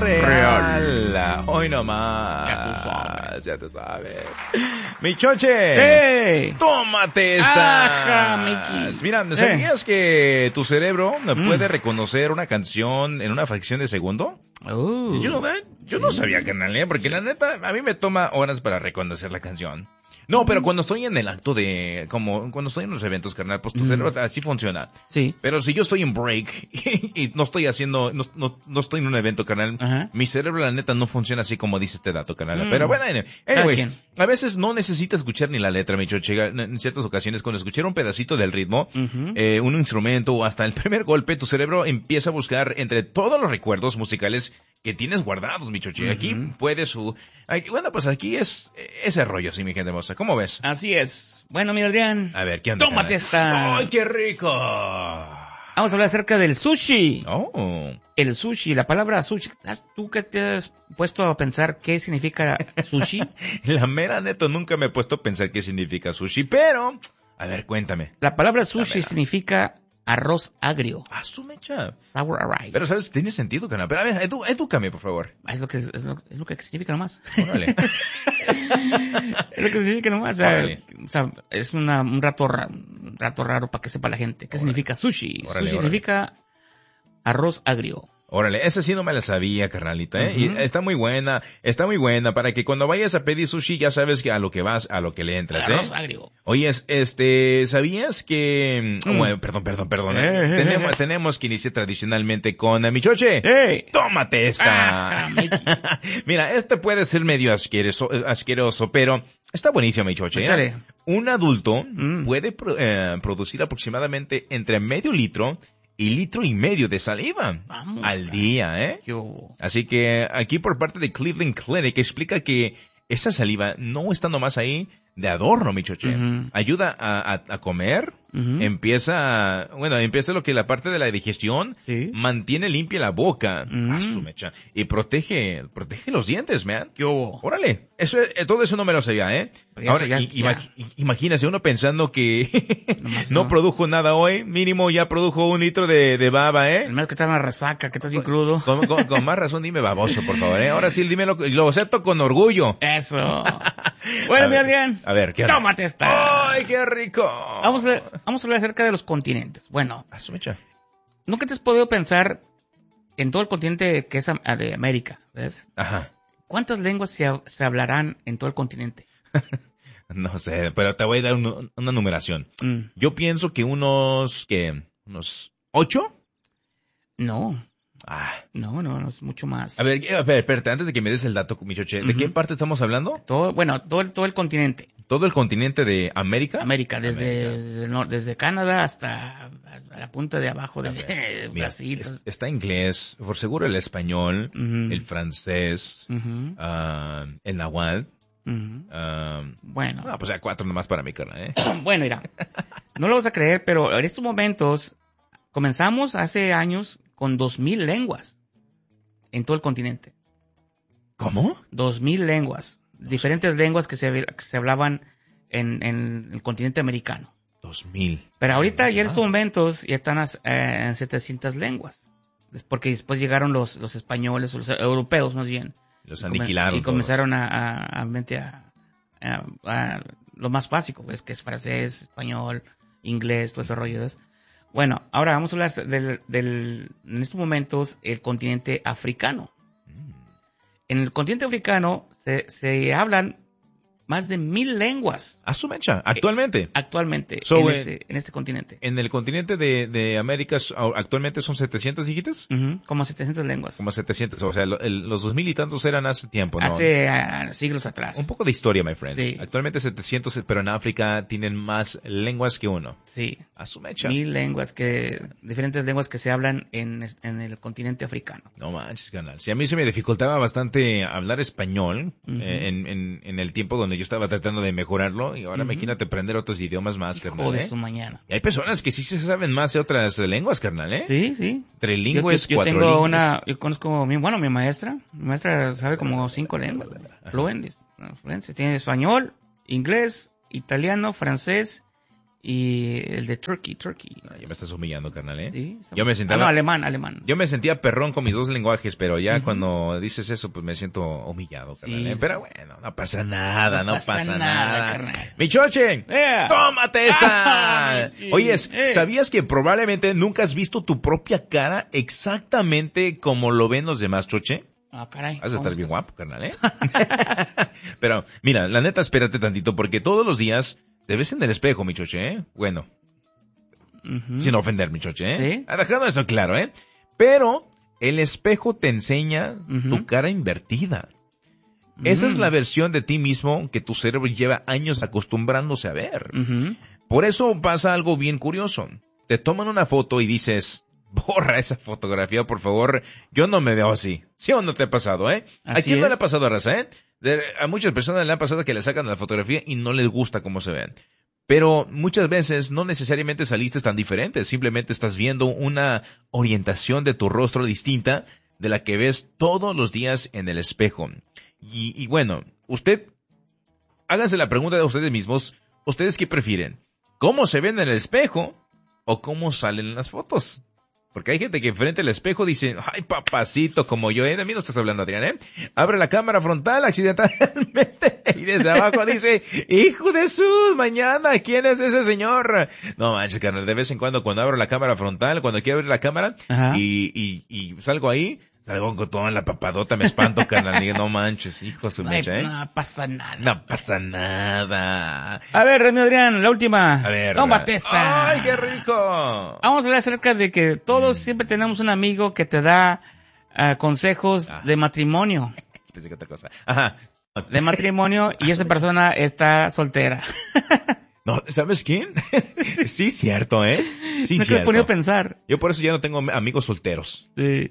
real. Hoy nomás. Ya tú sabes. Mi choche. ¡Hey! Tómate esta. Ajá, Mickey. Mira, ¿sabías que tu cerebro puede reconocer una canción en una fracción de segundo? You know that? Yo no sabía, carnal, porque la neta, a mí me toma horas para reconocer la canción. No, pero cuando estoy en el acto de, como cuando estoy en los eventos, carnal, pues tu cerebro así funciona. Sí. Pero si yo estoy en break y no estoy haciendo, no estoy en un evento, carnal, mi cerebro, la neta, no funciona así como dice este dato, carnal. Pero bueno, anyways, a veces no necesitas escuchar ni la letra, mi choche. En ciertas ocasiones, cuando escuchar un pedacito del ritmo, un instrumento o hasta el primer golpe, tu cerebro empieza a buscar entre todos los recuerdos musicales que tienes guardados, mi choche. Aquí puedes, bueno, pues aquí es ese rollo, sí, mi gente hermosa. ¿Cómo ves? Así es. Bueno, mi Adrián. A ver, ¿qué onda? Tómate esta. ¡Ay, qué rico! Vamos a hablar acerca del sushi. El sushi, la palabra sushi. ¿Tú qué te has puesto a pensar qué significa sushi? La mera neta, nunca me he puesto a pensar qué significa sushi, pero... A ver, cuéntame. La palabra sushi significa arroz agrio. Su mecha. Sour rice. Pero, ¿sabes? Tiene sentido, canal. Pero, a ver, edúcame, por favor. Es lo que significa nomás. Órale. Es lo que significa nomás. O sea, es un rato raro para que sepa la gente. ¿Qué significa sushi? Sushi significa arroz agrio. Órale, esa sí no me la sabía, carnalita, ¿eh? Y está muy buena, para que cuando vayas a pedir sushi ya sabes que a lo que vas, a lo que le entras, ¿eh? Arroz agrio. Oye, ¿sabías que... Bueno, perdón, tenemos que iniciar tradicionalmente con mi choche. ¡Hey! ¡Tómate esta! Mira, este puede ser medio asqueroso, pero está buenísimo, mi choche. Échale. Un adulto puede producir aproximadamente entre medio litro y litro y medio de saliva al día, ¿eh? Así que aquí por parte de Cleveland Clinic explica que esa saliva no está nomás ahí de adorno, mi choche. Ayuda a comer, empieza lo que la parte de la digestión, mantiene limpia la boca, su mecha, y protege los dientes, man. Órale, todo eso no me lo sabía, ¿eh? Ahora, imagínese uno pensando que no produjo nada hoy, mínimo ya produjo 1 litro de baba, ¿eh? El menos que estás en la resaca, que estás bien crudo. Con más razón dime baboso, por favor, ¿eh? Ahora sí, dímelo, lo acepto con orgullo. Eso. Bueno, mi Adrián. A ver, ¿qué? ¡Tómate esta! ¡Ay, qué rico! Vamos a hablar acerca de los continentes. Bueno, ¿nunca te has podido pensar en todo el continente que es de América, ¿ves? Ajá. ¿Cuántas lenguas se hablarán en todo el continente? No sé, pero te voy a dar una numeración. Yo pienso que unos 8. No. No, es mucho más. A ver, espérate, antes de que me des el dato, mi choche, ¿de qué parte estamos hablando? Todo el continente. ¿Todo el continente de América? América, desde Canadá hasta la punta de abajo de Brasil. Está inglés, por seguro el español, el francés, el náhuatl. Bueno. Pues ya 4 nomás para mi carnal, ¿eh? Bueno, mira, no lo vas a creer, pero en estos momentos comenzamos hace años con 2,000 lenguas en todo el continente. ¿Cómo? 2,000 lenguas. Diferentes lenguas que se hablaban en el continente americano. 2,000. Pero ahorita ya en estos momentos ya están en 700 lenguas. Porque después llegaron los españoles, los europeos más bien. Los aniquilaron. Y comenzaron a lo más básico, pues, que es francés, español, inglés, todo ese rollo. Bueno, ahora vamos a hablar en estos momentos el continente africano. En el continente africano se hablan más de 1,000 lenguas. A su mecha, actualmente. Actualmente, en este continente. En el continente de América, actualmente son 700, ¿dijiste? Como 700 lenguas. Como 700, o sea, los 2,000 y tantos eran hace tiempo, ¿no? Hace siglos atrás. Un poco de historia, my friends. Sí. Actualmente 700, pero en África tienen más lenguas que uno. Sí. A su mecha. 1,000 lenguas diferentes lenguas que se hablan en el continente africano. No manches, canal. Si a mí se me dificultaba bastante hablar español en el tiempo donde yo estaba tratando de mejorarlo, y ahora imagínate aprender otros idiomas más, carnal. Hijo de su mañana. Y hay personas que sí se saben más de otras lenguas, carnal, ¿eh? Sí. Trilingües, yo cuatrilingües. yo conozco, mi maestra. Mi maestra sabe como 5 lenguas. Fluentes. Tiene español, inglés, italiano, francés y el de Turkey. Ya me estás humillando, carnal, ¿eh? Sí. Yo me sentía... alemán. Yo me sentía perrón con mis dos lenguajes, pero ya cuando dices eso, pues me siento humillado, carnal, ¿eh? Pero bueno, no pasa nada, no pasa nada. ¡Mi choche! ¡Tómate esta! Oye, ¿sabías que probablemente nunca has visto tu propia cara exactamente como lo ven los demás, choche? Ah, caray. Has de estar bien guapo, carnal, ¿eh? Pero, mira, la neta, espérate tantito, porque todos los días te ves en el espejo, mi choche, ¿eh? Bueno, sin ofender, mi choche, ¿eh? ¿Sí? Dejando eso claro, ¿eh? Pero el espejo te enseña tu cara invertida. Esa es la versión de ti mismo que tu cerebro lleva años acostumbrándose a ver. Por eso pasa algo bien curioso. Te toman una foto y dices... Borra esa fotografía, por favor. Yo no me veo así. ¿Sí o no te ha pasado, eh? ¿A quién no le ha pasado, raza, eh? A muchas personas le ha pasado que le sacan la fotografía y no les gusta cómo se ven. Pero muchas veces no necesariamente saliste tan diferente. Simplemente estás viendo una orientación de tu rostro distinta de la que ves todos los días en el espejo. Y bueno, háganse la pregunta de ustedes mismos. ¿Ustedes qué prefieren? ¿Cómo se ven en el espejo o cómo salen en las fotos? Porque hay gente que frente al espejo dice, ay, papacito, como yo, de mí no estás hablando, Adrián, ¿eh? Abre la cámara frontal accidentalmente y desde abajo dice, hijo de sus, mañana, ¿quién es ese señor? No manches, carnal, de vez en cuando abro la cámara frontal, cuando quiero abrir la cámara y salgo ahí, salgo con toda la papadota, me espanto, carnal, y no manches, hijo de su mecha, ¿eh? No pasa nada. No pasa nada. A ver, Remy Adrián, la última. A ver. Tómate esta. ¡Ay, qué rico! Vamos a hablar acerca de que todos siempre tenemos un amigo que te da consejos de matrimonio. Pensé que otra cosa. Ajá. De matrimonio y esa persona está soltera. No, ¿sabes quién? Sí, cierto, ¿eh? Sí, me cierto. Me ponía a pensar. Yo por eso ya no tengo amigos solteros. Sí.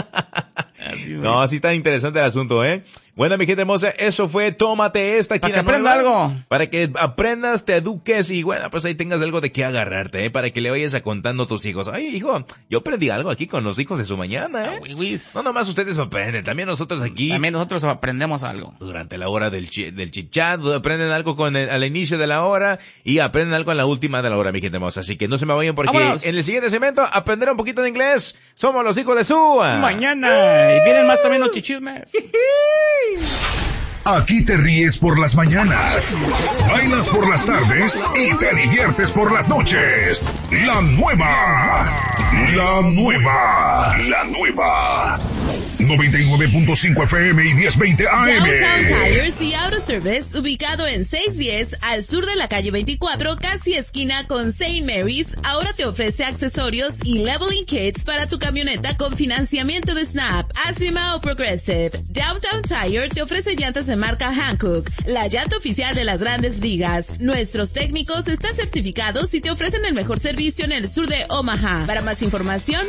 No, así está interesante el asunto, ¿eh? Bueno, mi gente hermosa, eso fue Tómate esta. Para que aprenda algo. Para que aprendas, te eduques y bueno, pues ahí tengas algo de qué agarrarte, ¿eh? Para que le vayas a contando a tus hijos. Ay, hijo, yo aprendí algo aquí con los hijos de su mañana, ¿eh? No nomás ustedes aprenden, también nosotros aquí. También nosotros aprendemos algo. Durante la hora del chit-chat, aprenden algo al inicio de la hora y aprenden algo en la última de la hora, mi gente hermosa. Así que no se me vayan porque ¡vámonos! En el siguiente segmento aprenderán un poquito de inglés. Somos los hijos de su... Mañana. Y vienen más también los chichismes. Aquí te ríes por las mañanas, bailas por las tardes y te diviertes por las noches. La nueva 99.5 FM y 1020 AM. Downtown Tires y Auto Service, ubicado en 610 al sur de la calle 24, casi esquina con St. Mary's, ahora te ofrece accesorios y leveling kits para tu camioneta con financiamiento de Snap, Acima o Progressive. Downtown Tire te ofrece llantas de marca Hankook, la llanta oficial de las grandes ligas. Nuestros técnicos están certificados y te ofrecen el mejor servicio en el sur de Omaha. Para más información,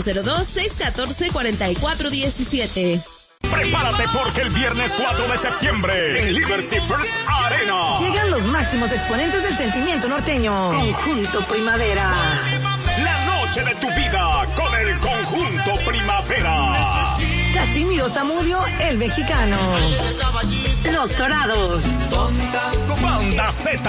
402-614-4417. Prepárate porque el viernes 4 de septiembre en Liberty First Arena llegan los máximos exponentes del sentimiento norteño. Conjunto Primavera. La noche de tu vida con el Conjunto Primavera. Casimiro Zamudio, el mexicano. Los Dorados. Banda Z.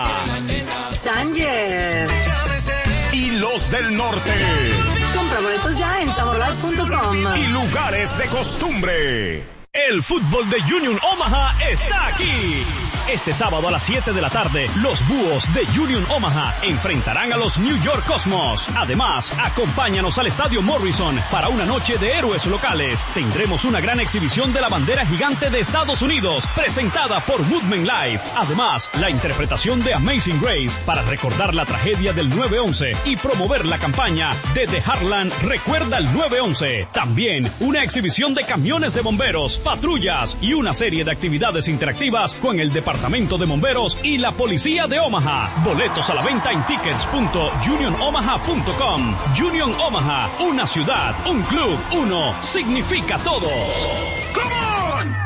Sanger. Y los del norte. Compra boletos ya en saborlife.com. Y lugares de costumbre. El fútbol de Union Omaha está aquí. Este sábado a las 7 de la tarde, los Búhos de Union Omaha enfrentarán a los New York Cosmos. Además, acompáñanos al Estadio Morrison para una noche de héroes locales. Tendremos una gran exhibición de la bandera gigante de Estados Unidos, presentada por Woodman Live. Además, la interpretación de Amazing Grace para recordar la tragedia del 9/11 y promover la campaña de The Heartland Recuerda el 9/11. También una exhibición de camiones de bomberos, patrullas y una serie de actividades interactivas con el Departamento de Bomberos y la Policía de Omaha. Boletos a la venta en tickets.unionomaha.com. Union Omaha, una ciudad, un club, uno, significa todo. ¡Come on!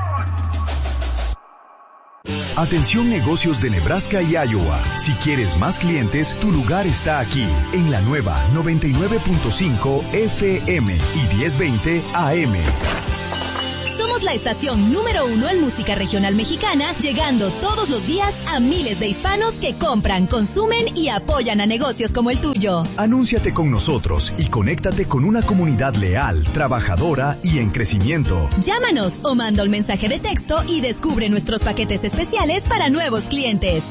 Atención negocios de Nebraska y Iowa. Si quieres más clientes, tu lugar está aquí, en la nueva 99.5 FM y 1020 AM. Somos la estación número 1 en música regional mexicana, llegando todos los días a miles de hispanos que compran, consumen y apoyan a negocios como el tuyo. Anúnciate con nosotros y conéctate con una comunidad leal, trabajadora y en crecimiento. Llámanos o manda un mensaje de texto y descubre nuestros paquetes especiales para nuevos clientes.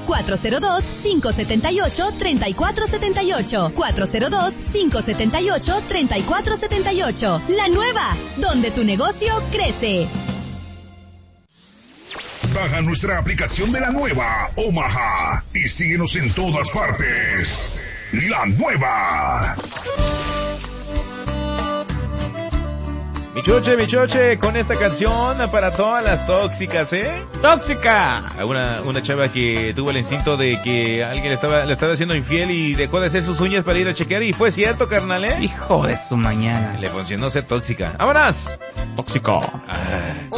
402-578-3478. 402-578-3478. La nueva, donde tu negocio crece. Baja nuestra aplicación de La Nueva, Omaha, y síguenos en todas partes. La Nueva. Mi choche, con esta canción para todas las tóxicas, ¿eh? ¡Tóxica! Una chava que tuvo el instinto de que alguien le estaba haciendo infiel y dejó de hacer sus uñas para ir a chequear, y fue cierto, carnal, ¿eh? Hijo de su mañana. Le funcionó ser tóxica. ¡Vámonos! Tóxico.